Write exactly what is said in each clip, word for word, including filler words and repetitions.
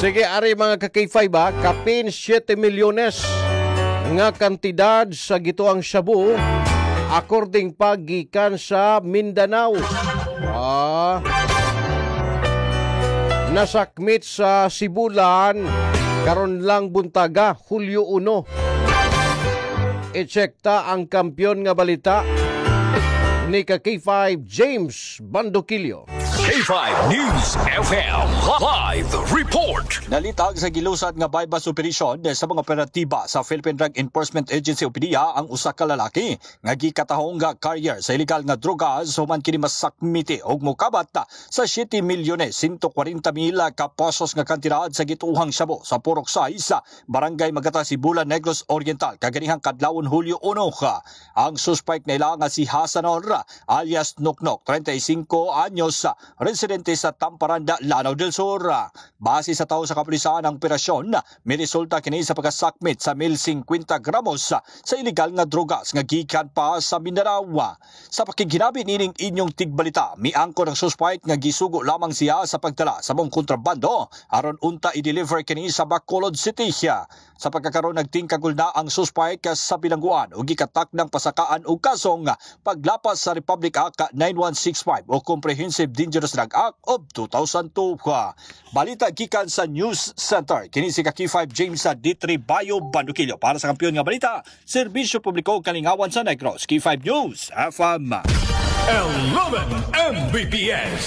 Sige, ari mga ka-K five ha, kapin siyete milyones nga kantidad sa gituang shabu according pagikan sa Mindanao. Ah, nasakmit sa Sibulan karon lang buntaga Hulyo uno. Itsekta ang kampyon nga balita ni ka-K five James Bandokilio. K five News F M Live Report. Nalitag sa gilusad nga bypass operation sa mga operatiba sa Philippine Drug Enforcement Agency o P D E A ang usa ka lalaki nga gikatahong nga carrier sa illegal nga drogas human kini masakmiti og mokabat sa siyete milyones one hundred forty mil ka pesos nga kantidad sa gituhang shabu sa Purok Sais, Barangay Magata, Sibulan, Negros Oriental kaganihang kadlawon Hulyo uno. Ang suspect nila nga si Hasanor alias Noknok, thirty-five anyos, residente sa Tamparanda, Lanao del Sur. Base sa tao sa kapulisan ang operasyon, may resulta kini sa pagkasakmit sa one hundred fifty gramos sa illegal nga drogas nga gikan pa sa Mindanao. Sa pakiginabi nining inyong tigbalita, miangkon ang suspect nga gisugo lamang siya sa pagdala sa mong kontrabando aron unta i-deliver kini sa Bacolod City. Sa pagkakaroon nagtingkagul na ang suspect sa bilangguan o gikatak ng pasakaan o kasong paglapas sa Republic Act ninety-one sixty-five o Comprehensive Dangerous Drug Act of two thousand two. Balita gikan sa News Center. Kini si ka-K five James sa D three Bayo Bandukilyo para sa kampyon nga balita, Serbisyo Publiko Kalingawan sa Negros. K five News F M. eleven M B P S.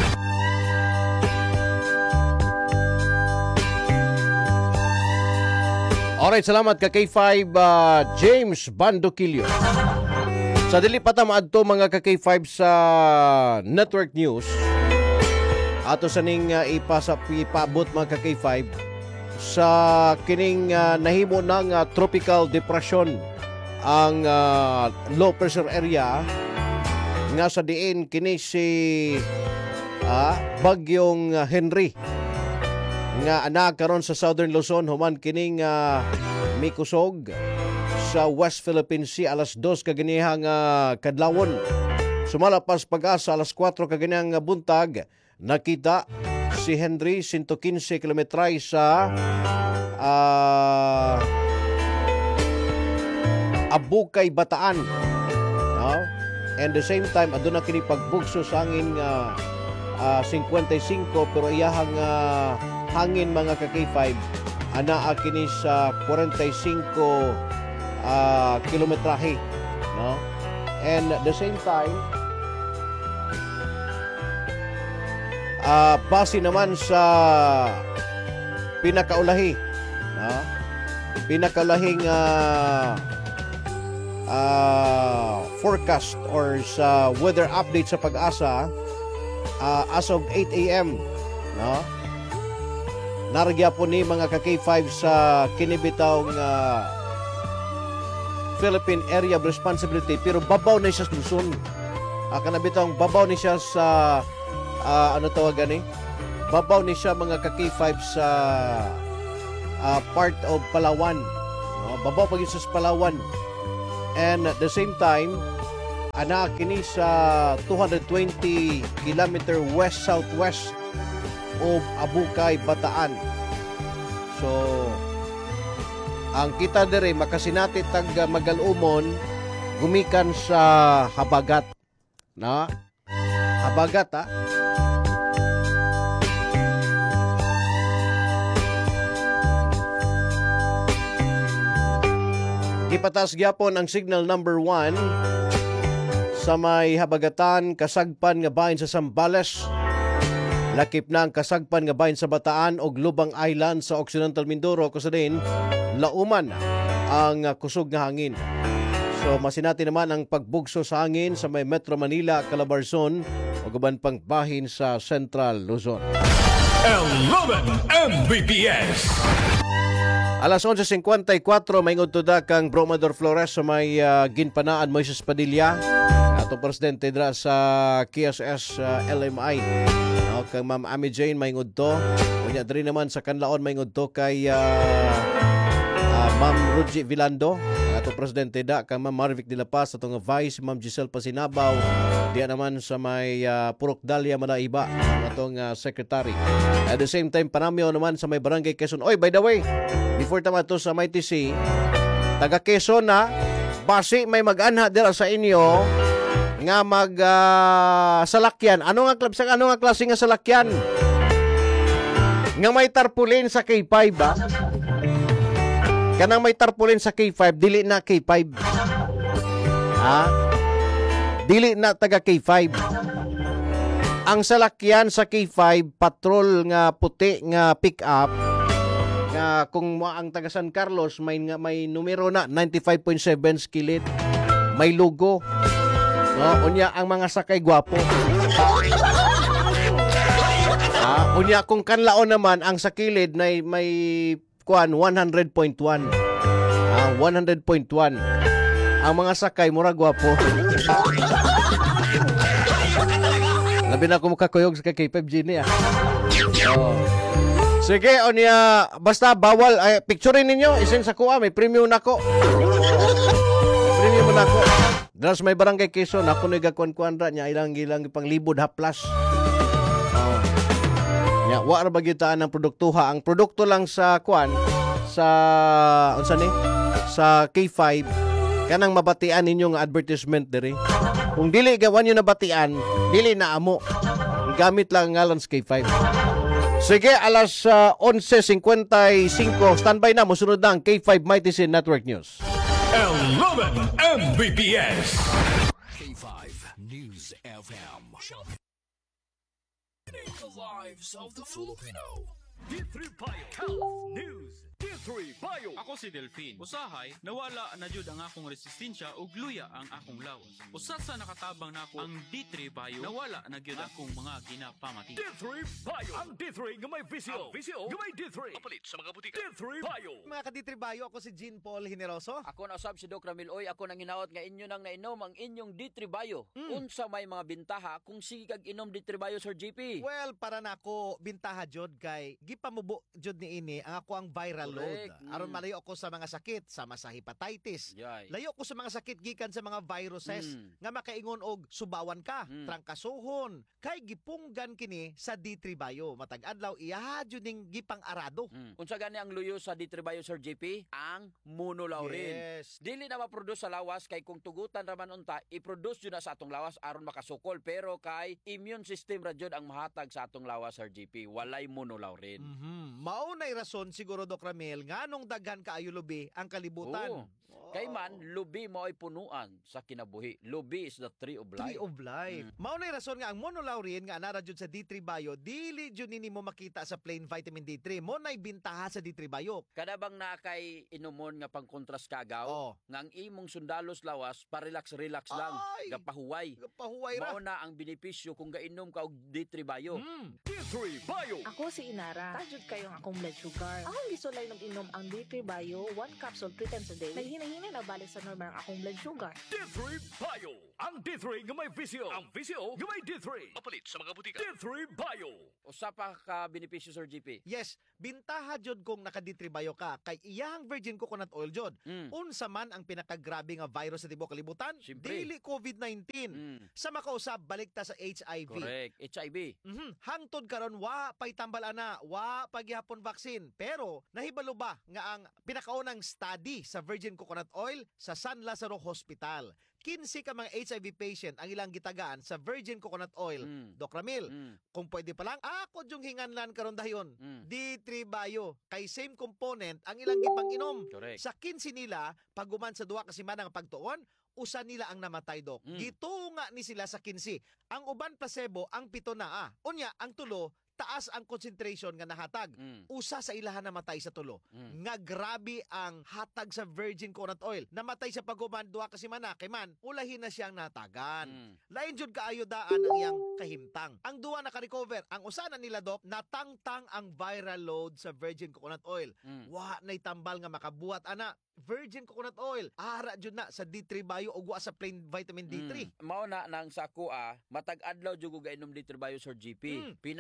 Alright, salamat ka-K five uh, James Bandokilyo. Sa dili pa ta maadto mga ka-K five sa Network News, ato sa ning uh, ipasa ipabot mga ka-K five sa kining uh, nahimo ng uh, tropical depression ang uh, low pressure area nga sa diin kini si uh, bagyong uh, Henry nga anak karon sa Southern Luzon human kining uh, mikusog sa West Philippine Sea alas dos kaganihang uh, kadlawon. Sumalapas pag-asa alas kwatro kaganihang uh, buntag nakita si Henry one hundred fifteen kilometray sa uh, Abukay, Bataan. No? And the same time aduna kini pagbugso sa hangin nga uh, fifty-five pero iyahang uh, hangin mga ka-K five anaa kini sa forty-five uh, kilometrahe, no? And at the same time uh, base naman sa pinakaulahi, no? Pinakaulahing uh, uh, forecast or sa weather update sa pag-asa uh, as of eight a.m. no? Naragya po ni mga ka-K five sa kinibitawng uh, Philippine Area of Responsibility pero babaw na siya sa Luzon. Uh, kanabitawng babaw ni siya sa uh, ano tawagan eh? Babaw ni siya mga ka-K five sa uh, part of Palawan. No? Babaw pag isa sa Palawan. And at the same time, ana kini sa two hundred twenty kilometer west-southwest of Abukay, Bataan. So, ang kita dire makasinati tag Magalumon gumikan sa Habagat. Na? Habagat ha? Ipatas gyapon ang signal number one sa may Habagatan, kasagpan nga bahin sa Zambales. Lakip na ang kasagpan nga bahin sa Bataan og Lubang Island sa Occidental Mindoro kusadin lauman ang kusog nga hangin. So masinati naman ang pagbugso sa hangin sa may Metro Manila, Calabarzon ug uban pang bahin sa Central Luzon. eleven M B P S. Alas eleven fifty-four may ngudtuda kang Bromador Flores sa may uh, ginpanaan Moises Padilla ato presidente dra sa K S S uh, L M I. No, kang Ma'am Ami Jane may ngudto. Unya diri naman sa Kanlaon may ngudto kay uh, uh, Ma'am Ruji Vilando ato presidente da kang Ma'am Marvic de la Paz, ato nga Vice Ma'am Giselle Pasinabaw, diya naman sa may uh, Purok Dalia Manaiba, atong uh, secretary. At the same time, panamyo naman sa may Barangay Quezon. Oy, by the way, before tama to sa may T C, taga Quezon na, basi may mag-anha dira sa inyo nga mag uh, salakyan. Ano nga klase ano nga klase nga salakyan? Nga may tarpaulin sa K five ba? Kanang may tarpaulin sa K five, dili na K five. Ha? Dili na taga K five. Ang salakyan sa K five, patrol nga puti nga pick up nga kung mo ang taga San Carlos may nga may numero na ninety-five point seven skillet, may logo. No, unya ang mga sakay gwapo. Ah, unya kung kanlaon naman ang sa kilid na may kuan one hundred point one. Ah, one hundred point one. Ang mga sakay mura gwapo. Labi na ko makakuyog sa K five G ni ah. Oh. Sige, unya basta bawal ay picturein ninyo, isin sa kuha may premium nako. Premium nako. Dras may Barangay Quezon, ako nang gakuan-kuan ra nya ilang ilang panglibod haplas. Oh. Nya wa ra bagitaan ng produktuha. Ang produkto lang sa kuan sa unsa ni? Sa K five kanang mabatian ninyo nga advertisement diri. Kung dili gawan niyo nabatian, dili na amo. Gamit lang ngalan sa K five. Sige, alas uh, eleven fifty-five, standby na, musunod na ang K five Mighty Sin Network News. eleven M B P S. K five News F M. The lives of the Filipino. D three Bio Health News. D three Bio. Ako si Delphine. Usahay, nawala na jud ang akong resistensya ug luya ang akong lawas. Usa sa nakatabang nako ang D three Bio, nawala na gyud akong mga ginapamati. D three Bio. Ang D three nga may visio. Ang visio nga may D three. Kapalit sa mga butika. D three Bio. Mga ka-D three Bio, ako si Jean Paul Generoso. Ako na usab si Doc Ramil Oy, ako nang hinaot nga inyo nang nainom ang inyong D three Bio. Mm. Unsa may mga bintaha kung sige kag inom D three Bio, Sir J P? Well, para na ako bintaha jud kay gipamubo jud ni ini ang ako ang viral load. Correct. Aron Mm. malayo ako sa mga sakit, sama sa hepatitis. Yay. Layo ko sa mga sakit gikan sa mga viruses Mm. nga makaingon og subawan ka, Mm. trangkasuhon. Kay gipunggan kini sa D three Bio. Matag adlaw iya jud ning gipang arado. Mm. Unsa gani ang luyo sa D three Bio, Sir J P? Ang monolaurin. Yes. Dili na ma-produce sa lawas kay kung tugutan ra man unta, i-produce yun na sa atong lawas aron makasukol, pero kay immune system ra jud ang mahatag sa atong lawas, Sir J P. Walay monolaurin. Mhm. Mao nay rason siguro Doc Ramil nganong daghan kaayo lubi ang kalibutan. Oo. Kay man, lubi mo ay punuan sa kinabuhi. Lubi is the tree of life. Tree of life. Mm. Mao nay rason nga ang monolaurin nga anara jud sa D three Bio, dili jud nini mo makita sa plain vitamin D three. Mo nay bintaha sa D three Bio. Kada bang na kay inumon nga pang kontras kagaw, Oh. nga ang imong sundalos lawas, pa-relax-relax lang, Ay! gapahuway. Pahuway ra. Mao na ang benepisyo kung gainom ka og D three Bio. Mm. D three Bio. Ako si Inara. Tajud kayong akong blood sugar. Akong gisulay nung inom ang D three Bio, one capsule three times a day. Naghinay-hinay na balik sa normal ang akong blood sugar. D three Bio. Ang D three nga may visio. Ang visio nga may D three. Kapalit sa mga butika. D three Bio. Usa pa ka benepisyo, Sir G P. Yes, bintaha jud kung naka D three Bio ka kay iyang virgin coconut oil jud. Mm. Unsa man ang pinakagrabe nga virus sa tibuok kalibutan? Siyempre. Dili COVID nineteen. Mm. Sa makausab balik ta sa H I V. Correct. H I V. Mhm. Hangtod karon wa pay tambal ana, wa pagyapon vaccine. Pero nahibalo ba nga ang pinakaunang study sa virgin coconut oil sa San Lazaro Hospital. fifteen ka mga H I V patient ang ilang gitagaan sa virgin coconut oil. Mm. Doc Ramil, Mm. kung pwede pa lang, ako yung hinganlan karon dayon. Mm. D three Bio, kay same component ang ilang gipang-inom. Correct. Sa fifteen nila, paguman sa duha ka semana nga pagtuon, usa nila ang namatay, Dok. Mm. Gitunga ni sila sa fifteen. Ang uban placebo, ang pito na ah. Unya, ang tulo, taas ang concentration nga nahatag. Mm. Usa sa ilahan namatay sa tulo. Mm. Nga grabe ang hatag sa virgin coconut oil. Namatay sa paguman duha ka semana kay man ulahin na siyang natagan. Mm. Lain jud kaayo daan ang iyang kahimtang. Ang duha naka-recover. Ang usa na nila, Dok, natangtang ang viral load sa virgin coconut oil. Mm. Wa nay tambal nga makabuhat ana. Virgin coconut oil. Ara jud na sa D three Bio ug wa sa plain vitamin D three. Mm. Mao na nang sa kuha, matag adlaw jud ko gainom D three Bio, Sir G P. Mm. Pinakaganahan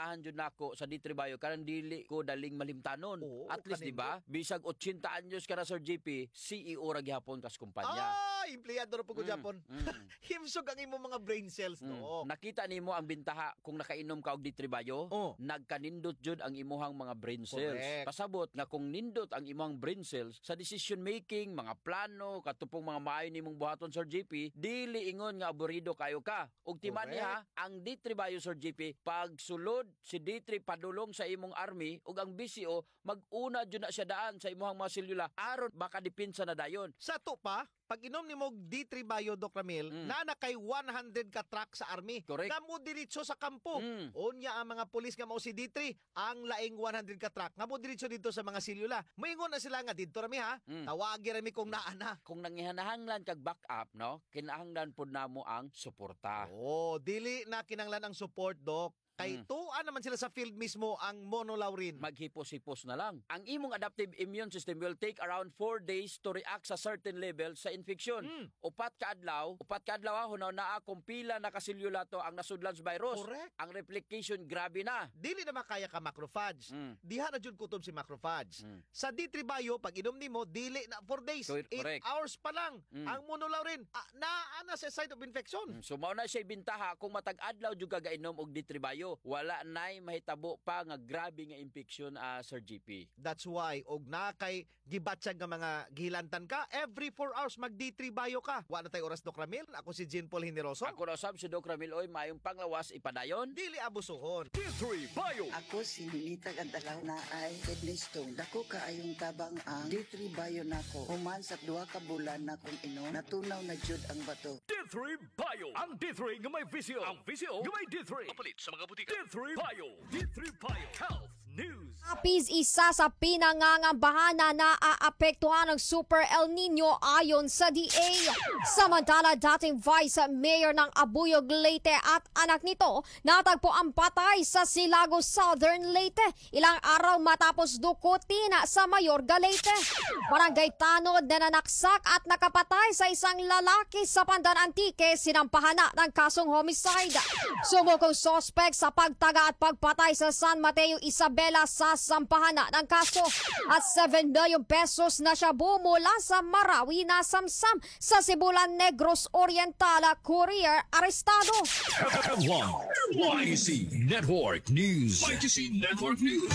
ganahan jud nako sa D three Bayo kanang dili ko daling malimtanon. Oo, At least di kanindot. ba? Bisag eighty anyos ka na Sir G P, C E O ra gihapon kas kumpanya. Ah, empleyado ra po ko Mm, Japon. mm. Himsog ang imo mga brain cells Mm. no. Nakita nimo ang bintaha kung nakainom ka og D three Bayo, Oh. nagkanindot jud ang imuhang mga brain cells. Correct. Pasabot nga kung nindot ang imong brain cells sa decision making, mga plano, katupong mga maayo nimong buhaton Sir G P, dili ingon nga aburido kayo ka. Ug timan Correct. niya ang D three Bayo Sir G P, pag sulod si D three padulong sa imong army ug ang B C O mag-una jud na siya daan sa imong mga selula aron makadipinsa na dayon. Sa to pa, pag inom ni mo D three Bayo Doc Ramil, Mm. na na kay one hundred ka truck sa army. Correct. Kamo diretso sa kampo. Mm. Unya ang mga pulis nga mao si D three, ang laing one hundred ka truck nga mo diretso dito sa mga silula. Moingon na sila nga dito rami ha. Mm. Tawagi rami kung naa na. Kung nangihanahanglan kag backup, no, kinahanglan pud namo ang suporta. Oh, dili na kinanglan ang support Doc. Kay Mm. tuan naman sila sa field mismo ang monolaurin. Maghipos-hipos na lang. Ang imong adaptive immune system will take around four days to react sa certain level sa infection. Mm. Upat ka adlaw, upat ka adlaw hunaw naa kung pila na kasilyula to ang nasudlan sa virus. Correct. Ang replication grabe na. Dili na makaya ka macrophage. Mm. Diha na jud kutob si macrophage. Mm. Sa D three Bayo, pag inom nimo dili na four days. Cor- eight correct. hours pa lang. Mm. Ang monolaurin, ah, naa na sa site of infection. Mm, So mao na siya bintaha kung matag adlaw jud ka gainom og D three Bayo. Wala nay mahitabo pa nga grabe nga infection ah, Sir G P. That's why, og na kay gibatsag nga mga gihilantan ka, every four hours mag D three Bayo ka. Wa na tay oras Doc Ramil. Ako si Jean Paul Hineroso. Ako raw sab si Doc Ramil oy mayong panglawas ipadayon. Dili abusuhon. D three Bayo. Ako si Ninita Gandalaw na ay kidney stone. Dako kaayong tabang ang D three Bayo nako. Human sa duha ka bulan na kung inom, natunaw na jud ang bato. D three Bayo. Ang D three nga may visyo. Ang visyo nga may D three. Kapalit sa mga butika. D three Bayo. D three Bayo. Health News. Apis isa sa pinangangambahan na naaapektuhan ng Super El Nino ayon sa D A. Samantala, dating Vice Mayor ng Abuyog, Leyte at anak nito natagpo ang patay sa Silago, Southern Leyte. Ilang araw matapos dukutin sa Mayorga, Leyte. Barangay Tanod na nanaksak at nakapatay sa isang lalaki sa Pandan Antique, sinampahan na ng kasong homicide. Sumukong sospek sa pagtaga at pagpatay sa San Mateo, Isabela sa sampahan na ng kaso at seven million pesos na siya bumula sa Marawi na samsam sa Sibulan Negros Oriental. Courier arestado. F one Y C Network News. Y C Network News.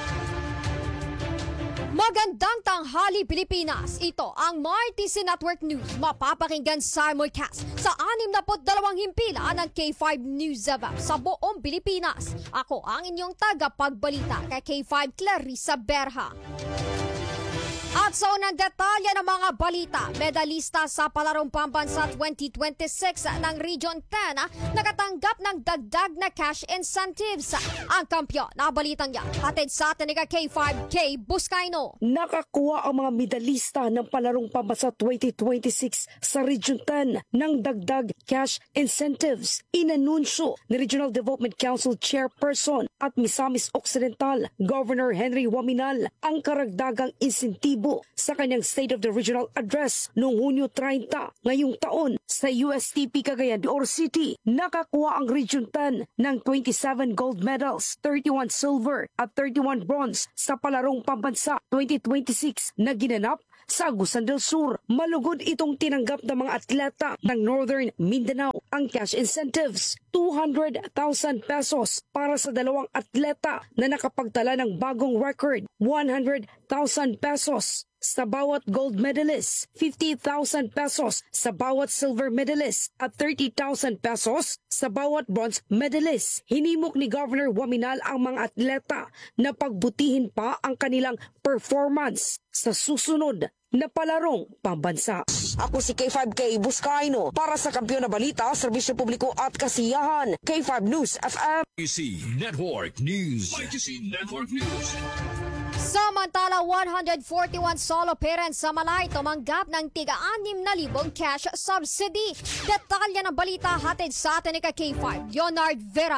Magandang tanghali Pilipinas. Ito ang M R T C Network News. Mapapakinggan simulcast sa anim na dalawang himpilan ng K five News App sa buong Pilipinas. Ako ang inyong tagapagbalita kay K five Clarissa Berha. At sa unang detalye ng mga balita, medalista sa Palarong Pambansa twenty twenty-six ng Region ten nakatanggap ng dagdag na cash incentives. Ang kampyon na balitang yan, hatid sa atin ni K five K Buscaino. Nakakuha ang mga medalista ng Palarong Pambansa twenty twenty-six sa Region ten ng dagdag cash incentives. Inanunsyo ni Regional Development Council Chairperson at Misamis Occidental, Governor Henry Waminal, ang karagdagang insentibo sa kanyang State of the Regional Address noong Hunyo thirty ngayong taon sa U S T P Cagayan de Oro City. Nakakuha ang Region ten ng twenty-seven gold medals, thirty-one silver at thirty-one bronze sa Palarong Pambansa twenty twenty-six na ginanap sa Agusan del Sur. Malugod itong tinanggap ng mga atleta ng Northern Mindanao. Ang cash incentives, two hundred thousand pesos para sa dalawang atleta na nakapagtala ng bagong record, one hundred thousand pesos sa bawat gold medalist, fifty thousand pesos sa bawat silver medalist at thirty thousand pesos sa bawat bronze medalist. Hinimok ni Governor Waminal ang mga atleta na pagbutihin pa ang kanilang performance sa susunod na Palarong Pambansa. Ako si K five K Buscaino para sa Kampiyon na Balita, Serbisyo Publiko at Kasiyahan. K five News F M. Y C Network News. Y C Network News. Samantala, one hundred forty-one solo parents sa Malay tumanggap ng tiga-anim na libong cash subsidy. Detalye ng balita hatid sa atin ni K five, Leonard Veray.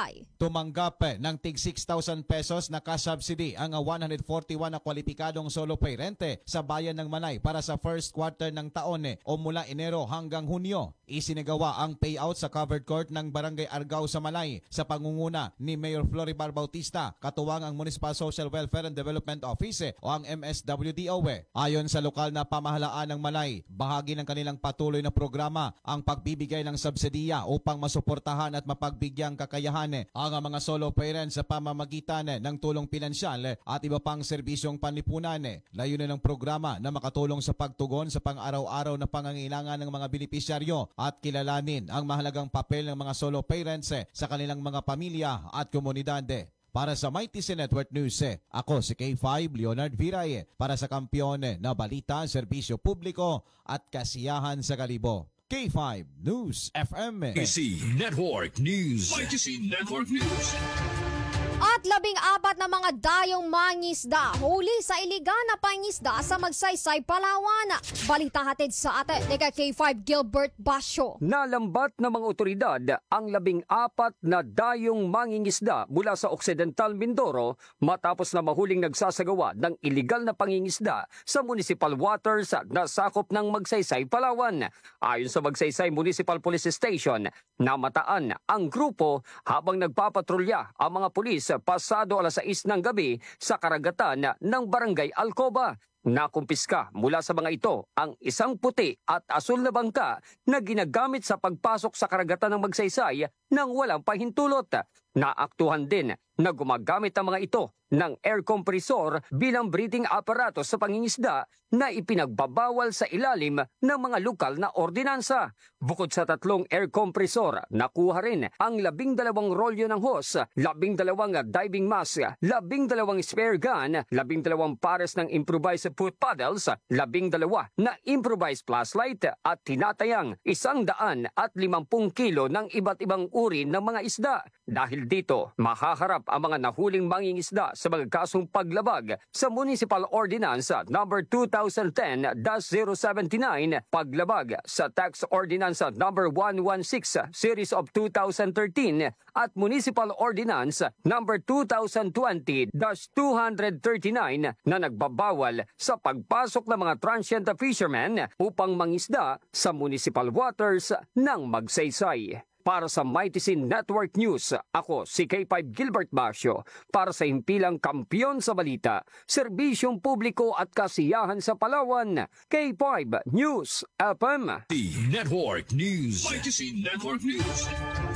tumanggap ng tig six thousand pesos na cash subsidy ang one hundred forty-one na kwalipikadong solo parente sa bayan ng Manay para sa first quarter ng taon o mula Enero hanggang Hunyo. Isinagawa ang payout sa covered court ng Barangay Argao sa Malay sa pangunguna ni Mayor Floribar Bautista, katuwang ang Municipal Social Welfare and Development Office o ang M S W D O. Ayon sa lokal na pamahalaan ng Malay, bahagi ng kanilang patuloy na programa ang pagbibigay ng subsidiya upang masuportahan at mapagbigyang kakayahan ang mga solo parents sa pamamagitan ng tulong pinansyal at iba pang serbisyong panlipunan. Layunin ng programa na makatulong sa pagtugon sa pang-araw-araw na pangangailangan ng mga benepisyaryo at kilalanin ang mahalagang papel ng mga solo parents sa kanilang mga pamilya at komunidad. Para sa Mighty C Network News, ako si K five Leonard Viray para sa kampiyon na balita, serbisyo publiko at kasiyahan sa Kalibo. K five News F M. Mighty C Network News. Mighty C Network News. At labing apat na mga dayong mangisda huli sa iligal na pangisda sa Magsaysay, Palawan. Balita hatid sa atin ni K five Gilbert Basyo. Nalambat ng mga otoridad ang labing apat na dayong mangingisda mula sa Occidental Mindoro matapos na mahuling nagsasagawa ng iligal na pangingisda sa municipal waters na sakop ng Magsaysay, Palawan. Ayon sa Magsaysay Municipal Police Station, namataan ang grupo habang nagpapatrolya ang mga pulis pasado alas sais ng gabi sa karagatan ng Barangay Alcoba. Nakumpiska mula sa mga ito ang isang puti at asul na bangka na ginagamit sa pagpasok sa karagatan ng Magsaysay nang walang pahintulot. Naaktuhan din na gumagamit ang mga ito ng air compressor bilang breathing apparatus sa pangingisda na ipinagbabawal sa ilalim ng mga lokal na ordinansa. Bukod sa tatlong air compressor, nakuha rin ang labing dalawang rolyo ng hose, labing dalawang diving mask, labing dalawang spare gun, labing dalawang pares ng improvised foot paddles, labing dalawa na improvised flashlight at tinatayang isang daan at limampung kilo ng iba't ibang uri ng mga isda. Dahil dito, mahaharap ang mga nahuling mangingisda sa mga kasong paglabag sa Municipal Ordinance number two thousand ten dash zero seven nine, paglabag sa Tax Ordinance number one sixteen series of two thousand thirteen at Municipal Ordinance number two thousand twenty dash two thirty-nine na nagbabawal sa pagpasok ng mga transient fishermen upang mangisda sa municipal waters ng Magsaysay. Para sa Mighty C Network News, ako si K five Gilbert Basyo para sa himpilang kampiyon sa balita, serbisyong publiko at kasiyahan sa Palawan. K five News F M. The Network News. Mighty C Network News.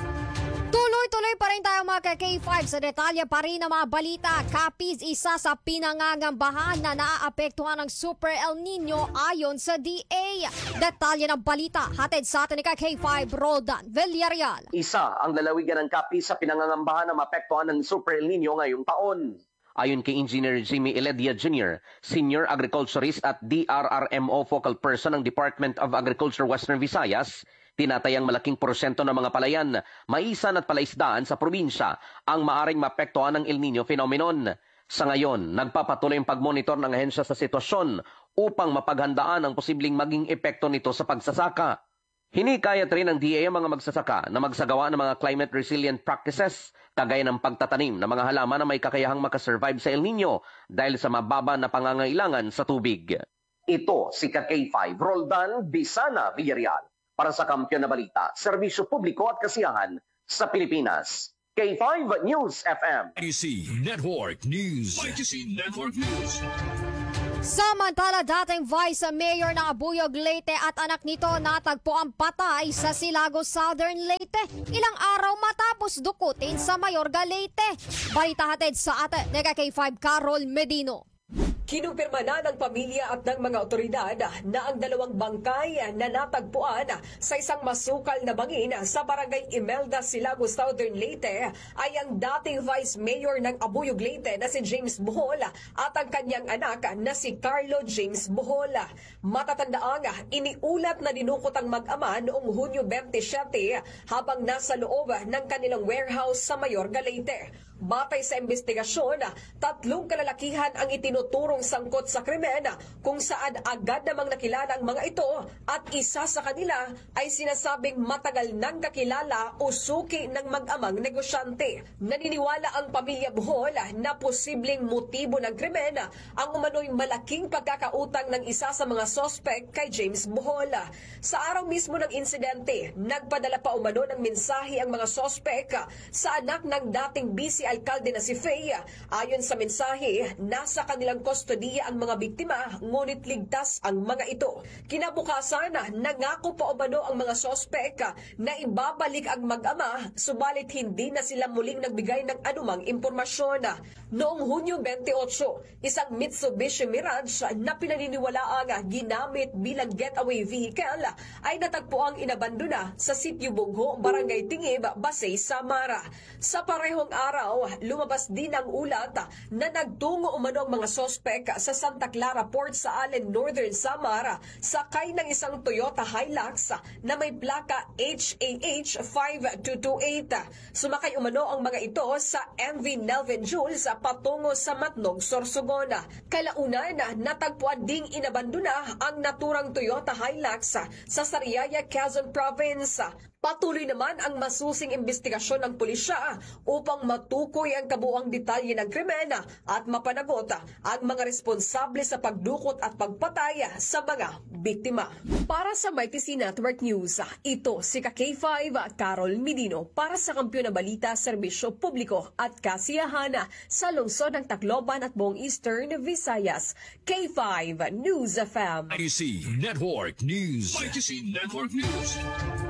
Tuloy-tuloy pa rin tayo mga K five sa detalye pa rin ng mga balita. Capiz, isa sa pinangangambahan na naaapektuhan ng Super El Nino ayon sa D A. Detalye ng balita hatid sa atin ni K five Roldan Villarreal. Isa ang lalawigan ng Capiz sa pinangangambahan na maapektuhan ng Super El Nino ngayong taon. Ayon kay Engineer Jimmy Eledia Junior, Senior Agriculturist at D R R M O Focal Person ng Department of Agriculture Western Visayas, tinatayang malaking porsyento ng mga palayan, maisan at palaisdaan sa probinsya ang maaring maapektuhan ng El Nino phenomenon. Sa ngayon, nagpapatuloy ang pagmonitor ng ahensya sa sitwasyon upang mapaghandaan ang posibleng maging epekto nito sa pagsasaka. Hinikayat rin ng D A ang mga magsasaka na magsagawa ng mga climate resilient practices kagaya ng pagtatanim ng mga halaman na may kakayahang makasurvive sa El Nino dahil sa mababa na pangangailangan sa tubig. Ito si K five Roldan Bisana Villarreal para sa Kampiyon na Balita, Serbisyo Publiko at Kasiyahan sa Pilipinas. K five News F M. Mighty C Network News. Mighty C Network News. Samantala, dating Vice Mayor ng Abuyog, Leyte at anak nito natagpo ang patay sa Silagos, Southern Leyte. Ilang araw matapos dukutin sa Mayorga, Leyte. Balita hatid sa atin ni K five Carol Medino. Kinumpirma na ng pamilya at ng mga otoridad na ang dalawang bangkay na natagpuan sa isang masukal na bangin sa Barangay Imelda, Silagos, Southern Leyte ay ang dating Vice Mayor ng Abuyog, Leyte na si James Bohol at ang kanyang anak na si Carlo James Bohol. Matatandaang iniulat na dinukot ang mag-ama noong Hunyo twenty-seven habang nasa loob ng kanilang warehouse sa Mayorga, Leyte. Batay sa investigasyon, tatlong kalalakihan ang itinuturong sangkot sa krimen kung saan agad namang nakilala ang mga ito at isa sa kanila ay sinasabing matagal nang kakilala o suki ng mag-amang negosyante. Naniniwala ang pamilya Bohol na posibleng motibo ng krimen ang umano'y malaking pagkakautang ng isa sa mga sospek kay James Bohol. Sa araw mismo ng insidente, nagpadala pa umano ng mensahe ang mga sospek sa anak ng dating vice alkalde na si Faye. Ayon sa mensahe, nasa kanilang kustodiya ang mga biktima, ngunit ligtas ang mga ito. Kinabukasan, nangako pa umano ang mga sospek na ibabalik ang mag-ama, subalit hindi na sila muling nagbigay ng anumang impormasyon. Noong Hunyo twenty-eight, isang Mitsubishi Mirage na pinaniniwalaang ginamit bilang getaway vehicle ay natagpuang inabandona sa Sitio Bugho, Barangay Tingib, Basay, Samara. Sa parehong araw, lumabas din ang ulat na nagtungo umano ang mga sospek sa Santa Clara Port sa Allen, Northern Samara, sakay ng isang Toyota Hilux na may plaka H A H five two two eight. Sumakay umano ang mga ito sa M V Nelvin Jules patungo sa Matnog, Sorsogon. Kalaunan, natagpuan ding inabandona ang naturang Toyota Hilux sa Sariaya, Quezon Province. Patuloy naman ang masusing investigasyon ng pulisya upang matukoy ang kabuuang detalye ng krimen at mapanagot ang mga responsable sa pagdukot at pagpatay sa mga biktima. Para sa Mighty C Network News, ito si K five Carol Medino para sa Kampiyon na Balita, Serbisyo Publiko at Kasiyahan sa lungsod ng Tacloban at buong Eastern Visayas. K five News F M. Mighty C Network News. Mighty C Network News.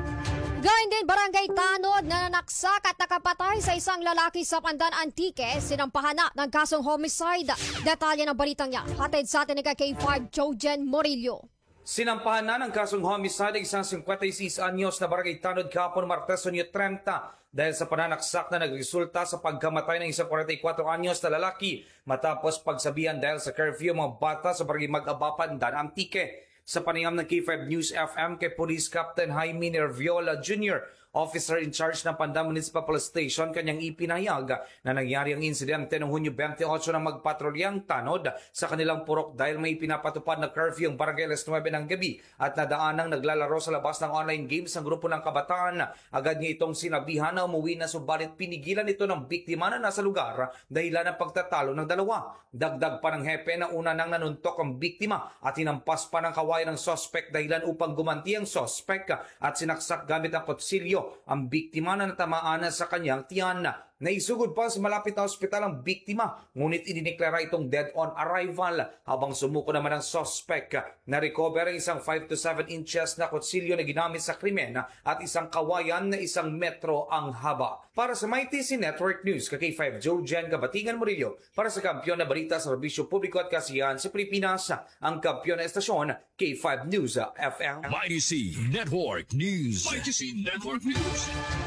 Gayun din, Barangay Tanod na nanaksak at nakapatay sa isang lalaki sa Pandan Antique, sinampahan na ng kasong homicide. Detalye ng balitang yan, hatid sa atin ni K five Jojen Morillo. Sinampahan na ng kasong homicide isang fifty-six anyos na Barangay Tanod kahapon Martes, Hunyo thirty dahil sa pananaksak na nagresulta sa pagkamatay ng isang forty-four anyos na lalaki matapos pagsabihan dahil sa curfew mga bata sa Barangay Mag-aba, Pandan Antique. Sa panayam ng K five News F M kay Police Captain Jaime Nerviola Junior, officer in charge ng Pandan Municipal Police Station, kanyang ipinahayag na nangyari ang insidente noong Hunyo twenty-eight ng magpatrolyang Tanod sa kanilang purok dahil may pinapatupad na curfew ang barangay alas nine ng gabi at nadaanang naglalaro sa labas ng online games ang grupo ng kabataan. Agad niya itong sinabihan na umuwi na, subalit pinigilan ito ng biktima na nasa lugar dahilan ng pagtatalo ng dalawa. Dagdag pa ng hepe na una nang nanuntok ang biktima at hinampas pa ng kawayan ng sospek dahilan upang gumanti ang sospek at sinaksak gamit ang kutsilyo ang biktima na natamaan sa kanyang tiyan. Naisugod pa sa malapit na ospital ang biktima, ngunit idiniklara itong dead on arrival habang sumuko naman ang sospek. Na-recover ang isang five to seven inches na kutsilyo na ginamit sa krimen at isang kawayan na isang metro ang haba. Para sa Mighty C Network News, K five Jojen Gabatingan Murillo, para sa Kampiyon na Balita, Serbisyo Publiko at Kasiyahan sa Pilipinas, ang kampiyon na estasyon K five News F M. Mighty C Network News. Mighty C Network News.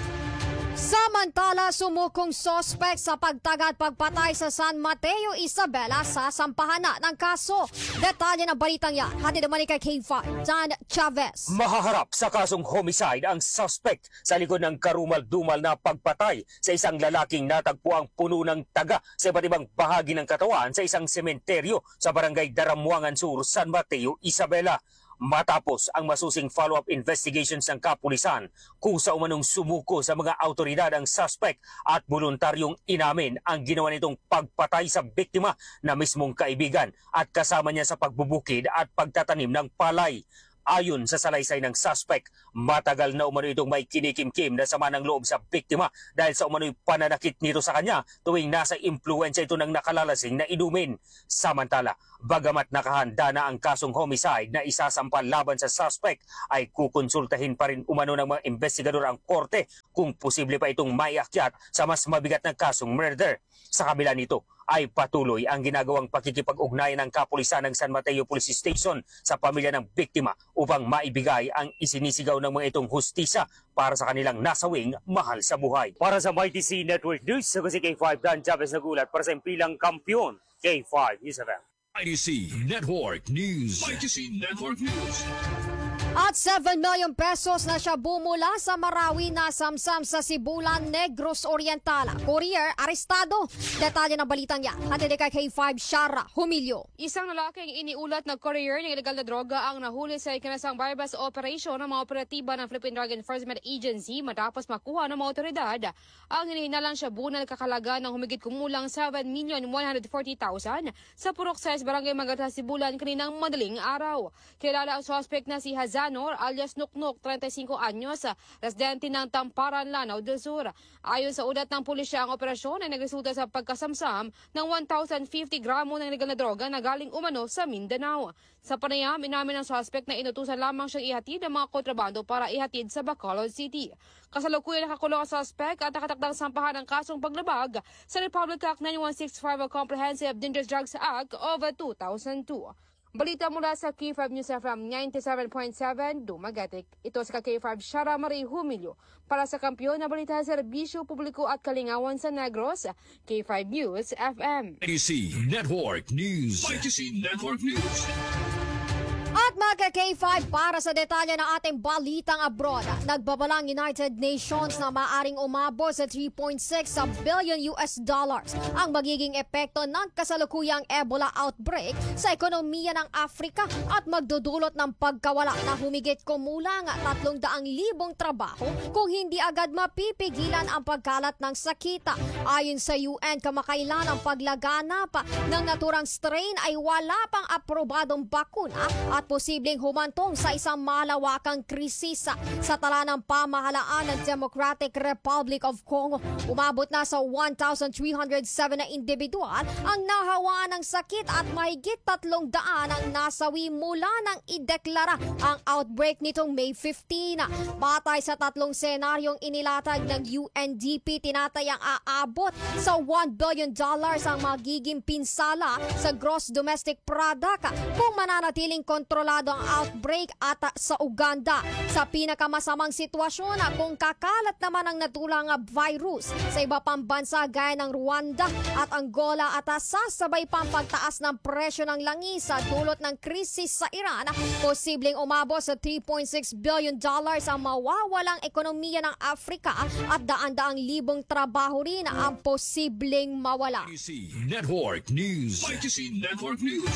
Samantala, sumukong sospek sa pagtagad pagpatay sa San Mateo, Isabela, sasampahan na ng kaso. Detalye ng balitang yan, hatid naman ni kay K five, Dan Chavez. Mahaharap sa kasong homicide ang suspect sa likod ng karumal-dumal na pagpatay sa isang lalaking natagpuang puno ng taga sa iba't ibang bahagi ng katawan sa isang sementeryo sa Barangay Daramuangan Sur, San Mateo, Isabela. Matapos ang masusing follow-up investigations ng kapulisan kung sa umanong sumuko sa mga autoridad ang suspect at voluntaryong inamin ang ginawa nitong pagpatay sa biktima na mismong kaibigan at kasama niya sa pagbubukid at pagtatanim ng palay. Ayon sa salaysay ng suspect, matagal na umano itong may kinikimkim na sama ng loob sa biktima dahil sa umano'y pananakit nito sa kanya tuwing nasa impluensya ito ng nakalalasing na inumin. Samantala, bagamat nakahanda na ang kasong homicide na isasampal laban sa suspect, ay kukonsultahin pa rin umano ng mga investigador ang korte kung posible pa itong maiakyat sa mas mabigat na kasong murder. Sa kabila nito, ay patuloy ang ginagawang pakikipag-ugnayan ng kapulisan ng San Mateo Police Station sa pamilya ng biktima upang maibigay ang isinisigaw ng mga itong hustisya para sa kanilang nasawing mahal sa buhay. Para sa Mighty C Network News, ako si K five Dan Chavez nagulat para sa impilang kampiyon, K five News F M. Mighty C Network News. Mighty C Network News. At seven million pesos na siya bumula sa Marawi na samsam sa Sibulan, Negros Oriental. Courier, arestado. Detalye ng balitang yan. Hatid kay K five, Shara Humilio. Isang lalaking iniulat na courier ng illegal na droga ang nahuli sa ikinasang bypass operation ng mga operatiba ng Philippine Drug Enforcement Agency matapos makuha ng mga otoridad ang hinihinalang shabu na nagkakalaga ng humigit kumulang seven million one hundred forty thousand sa Purok Size, Barangay Magata, Sibulan kaninang madaling araw. Kilala ang suspect na si Hazanor alias Nuknuk, thirty-five anyos, residente ng Tamparan, Lanao del Sur. Ayon sa ulat ng pulisya, ang operasyon ay nagresulta sa pagkasamsam ng one thousand fifty gramo ng illegal na droga na galing umano sa Mindanao. Sa panayam, inamin ng suspect na inutusan lamang siyang ihatid ang mga kontrabando para ihatid sa Bacolod City. Kasalukuyan nakakulong ang suspect at nakatakdang sampahan ng kasong paglabag sa Republic Act ninety-one sixty-five o Comprehensive Dangerous Drugs Act of two thousand two. Balita mula sa K five News F M ninety-seven point seven, Dumaguete. Ito sa K five, Shara Marie Humilio. Para sa kampiyon na balita, serbisyo publiko at kalingawan sa Negros, K five News F M. I T C Network News. I T C Network News. At mga K five, para sa detalye ng ating balitang abroad, nagbabalang United Nations na maaring umabot sa three point six billion U S dollars ang magiging epekto ng kasalukuyang Ebola outbreak sa ekonomiya ng Afrika at magdudulot ng pagkawala na humigit kumulang tatlong daang libong trabaho kung hindi agad mapipigilan ang pagkalat ng sakita. Ayon sa U N, kamakailan ang paglaganap ng naturang strain ay wala pang aprobadong bakuna at posibleng humantong sa isang malawakang krisis sa tala ng pamahalaan ng Democratic Republic of Congo. Umabot na sa one thousand three hundred seven na individual ang nahawa ng sakit at mahigit tatlong daan ang nasawi mula nang ideklara ang outbreak nitong May fifteenth. Batay sa tatlong senaryong inilatag ng U N D P, tinatayang aabot sa one billion dollars ang magiging pinsala sa gross domestic product kung mananatiling kontrolado ang outbreak at sa Uganda. Sa pinakamasamang sitwasyon, kung kakalat naman ang natulang virus sa iba pang bansa gaya ng Rwanda at Angola at sasabay pang pagtaas ng presyo ng langis sa dulot ng krisis sa Iran, posibleng umabot sa three point six billion dollars ang mawawalang ekonomiya ng Afrika at daan-daang libong trabaho rin ang posibleng mawala. I T C Network News. I T C Network News.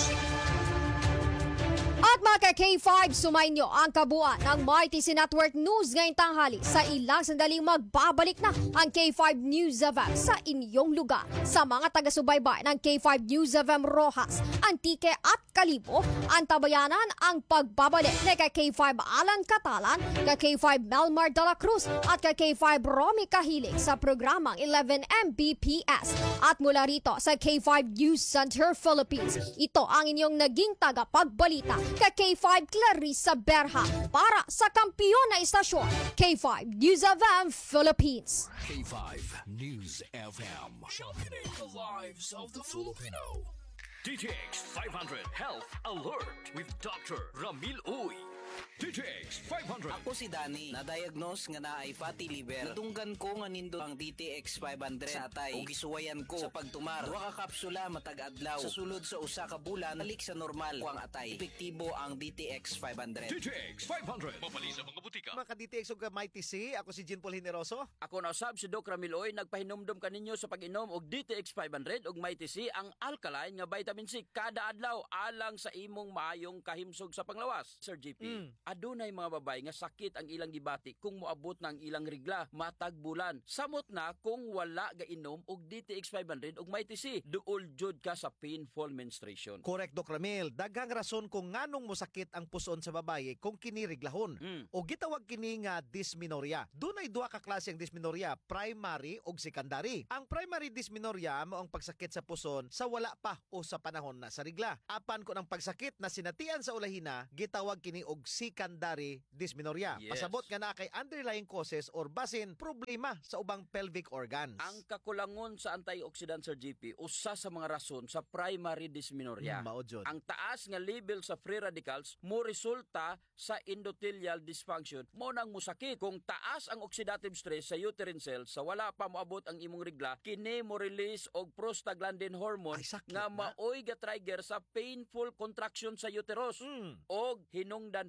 At mga K five, sumainyo ang kabuuan ng M Y T C Network News ngayong tanghali. Sa ilang sandaling magbabalik na ang K five News F M sa inyong lugar. Sa mga taga-subaybay ng K five News F M Rojas, Antique at Kalibo, antabayanan ang pagbabalik ni K five Alan Catalan, K five Melmar de la Cruz at K five Romy Kahilig sa programang eleven M B P S. At mula rito sa K five News Center Philippines, ito ang inyong naging tagapagbalita K five Clarissa Berha para sa kampiyon na istasyon K five News F M Philippines. K five News F M. Championing the lives of the Filipino. D T X five hundred Health Alert with Doctor Ramil Uy. D T X five hundred. Ako si Danny, na-diagnose nga na ay fatty liver. Natunggan ko nga nindo ang D T X five hundred sa atay o gisuwayan ko sa pagtumar. Duha ka kapsula matag adlaw. Sa sulod sa usa ka bulan, balik sa normal ko ang atay. Epektibo ang D T X five hundred. D T X five hundred. Mapali sa mga butika. Mga ka-D T X ug ka-M Y T C, ako si Jean Paul Generoso. Ako na usab si Doc Ramil Uy, nagpahinumdum kaninyo sa pag-inom og D T X five hundred ug M Y T C, ang alkaline nga vitamin C kada adlaw alang sa imong maayong kahimsog sa panglawas. Sir G P, mm. adunay mga babae nga sakit ang ilang gibati kung moabot na ang ilang regla matag bulan. Samot na kung wala ga inom og D T X five hundred ug M Y T C, duol jud ka sa painful menstruation. Correct, Doc Ramil. Daghang rason kung nganong mosakit ang puson sa babaye kung kini reglahon. Mm. O gitawag kini nga dysmenorrhea. Dunay duha ka klase ang dysmenorrhea, primary ug secondary. Ang primary dysmenorrhea mao ang pagsakit sa puson sa wala pa o sa panahon na sa regla. Apan kun ang pagsakit na sinatian sa ulahina, gitawag kini og secondary dysmenorrhea. Yes. Pasabot nga na kay underlying causes or basin problema sa ubang pelvic organs. Ang kakulangon sa antioxidant, Sir G P, usa sa mga rason sa primary dysmenorrhea. Mm, ang taas nga level sa free radicals mo resulta sa endothelial dysfunction. Mo nang musakit. Kung taas ang oxidative stress sa uterine cells sa wala pa moabot ang imong regla, kini mo release og prostaglandin hormone nga maoy ga trigger sa painful contraction sa uterus mm. og hinungdan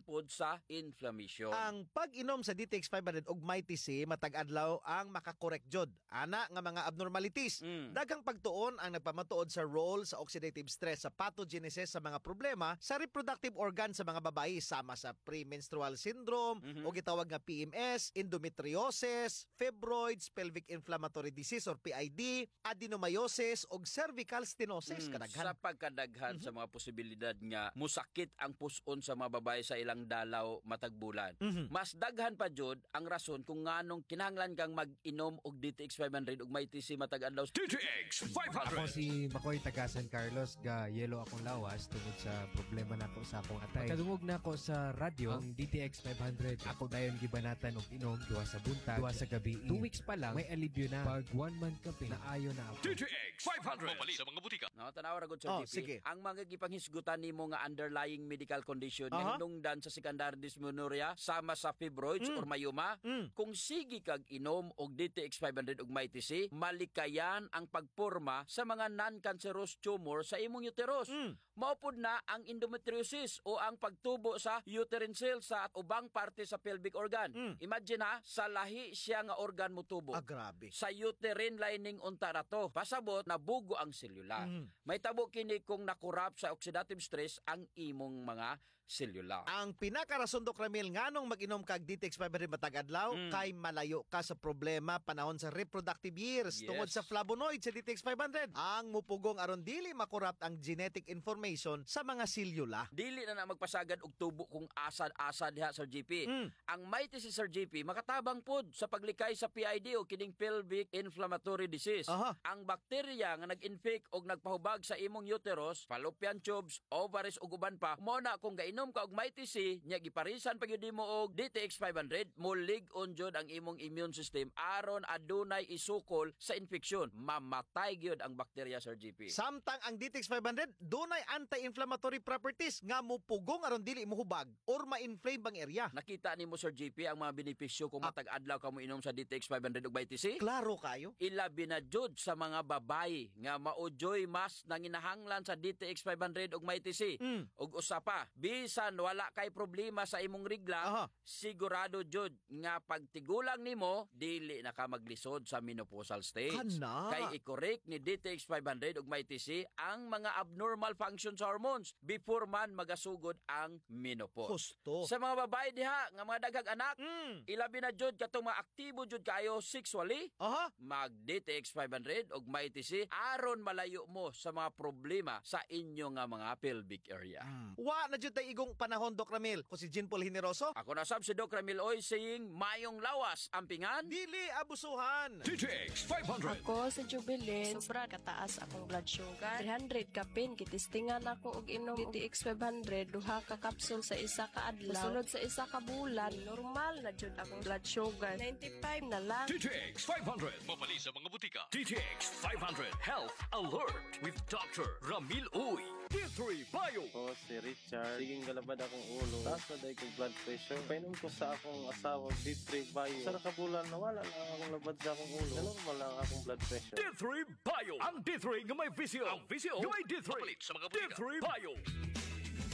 pod sa inflammation. Ang pag-inom sa D T X five hundred ug Mighty C matag adlaw ang makakorek jud ana nga mga abnormalities. Mm. Daghang pagtuon ang nagpamatuod sa role sa oxidative stress sa pathogenesis sa mga problema sa reproductive organ sa mga babayi sama sa premenstrual syndrome Mhm. o gitawag nga P M S, endometriosis, fibroids, pelvic inflammatory disease or P I D, adenomyosis ug cervical stenosis Mm, kadaghan. sa pagkadaghan sa mga posibilidad nga musakit ang puson sa mga babae sa ilang dalaw matag bulan. Mhm. Mas daghan pa jud ang rason kung nganong kinahanglan kang mag-inom og D T X five hundred ug Mighty C matag adlaw. D T X five hundred. Ako si Makoy taga San Carlos, ga yelo akong lawas tungod sa problema nako sa akong atay. Pagkadungog na ako sa radyo, ang D T X five hundred, ako dayon gibanatan og inom duha sa buntag, duha sa gabi. Two weeks pa lang may alibyo na. Pag one month kape na ayo na ako. D T X five hundred. Mapalit sa mga butika. No, tanaw ra gud sa Oh, G P. sige. Ang mga gipanghisgutan nimo nga underlying medical condition Aha. nga hinungdan sa secondary dysmenorrhea sama sa fibroids Mm. or mayoma, Mm. kung sige kag inom og D T X five hundred ug Mighty C, malikayan ang pagporma sa mga non-cancerous tumor sa imong uterus. Mm. Maupod na ang endometriosis o ang pagtubo sa uterine cells sa ubang parte sa pelvic organ. Mm. Imagine ha, sa lahi siya nga organ mo tubo. Ah, grabe. Sa uterine lining unta ra to. Pasabot nabugo ang selula. Mhm. May tabo kini kung nakurap sa oxidative stress ang imong mga selula. Ang pinakarason Doc Ramil nganong mag-inom kag D T X five hundred matag adlaw Mm. kay malayo ka sa problema panahon sa reproductive years Yes. tungod sa flavonoid sa D T X five hundred. Ang mupugong aron dili makorrupt ang genetic information sa mga selula. Dili na na magpasagad og tubo kung asad-asad diha Sir G P. Mm. Ang Mighty si Sir G P makatabang pod sa paglikay sa P I D o kining pelvic inflammatory disease. Aha. Ang bakterya nga nag-infect og nagpahubag sa imong uterus, fallopian tubes, ovaries ug uban pa, mao na kung gainom ka og Mighty C, nya giparisan pa gyud nimo og D T X five hundred, mulig-on jud ang imong immune system aron adunay isukol sa infeksyon. Mamatay gyud ang bakterya Sir G P. Samtang ang D T X five hundred dunay anti-inflammatory properties nga mupugong aron dili mohubag or ma-inflame bang area. Nakita nimo Sir G P ang mga benepisyo kung matag adlaw ka mo inom sa D T X five hundred ug Mighty C? Klaro kayo. Ilabi na jud sa mga babae nga maudyoy mas nanginahanglan sa D T X five hundred ug Mighty C. Mm. Ug usa pa, bisan wala kay problema sa imong regla, Aha. sigurado jud nga pagtigulang nimo dili na ka maglisod sa menopausal stage. Kana. Kay i-correct ni D T X five hundred ug Mighty C ang mga abnormal functions sa hormones before man magasugod ang menopause. Husto. Sa mga babae diha nga mga daghang anak, Mm. ilabi na jud katong mga aktibo jud kayo sexually, Aha. mag D T X five hundred ug Mighty C aron malayo mo sa mga problema sa inyo nga mga pelvic area. Wa na jud tay igong panahon Doc Ramil. Ko si Jean Paul Generoso. Ako na sab si Doc Ramil Oy saying mayong lawas ampingan. Dili abusuhan. D T X five hundred. Ako sa Jubilin, sobra kataas akong blood sugar. three hundred kapin, kitistingan ako og inom D T X five hundred, duha ka kapsul sa isa ka adlaw. Sunod sa isa ka bulan, normal na jud akong blood sugar. ninety-five na lang. D T X five hundred. Mapalit sa mga butika. D T X five hundred. Health Alert with Doctor Ramil Uy. D three Bio. Ako si Richard. Siging galabad akong ulo. Taas na dahil kong blood pressure. Painom ko sa akong asawa D three Bio. Sa nakabulan, nawala lang akong labad sa akong ulo. Normal lang akong blood pressure. D three Bio. Ang D three nga may visio. Ang visio nga may D three. Mapalit sa mga butika. D three Bio.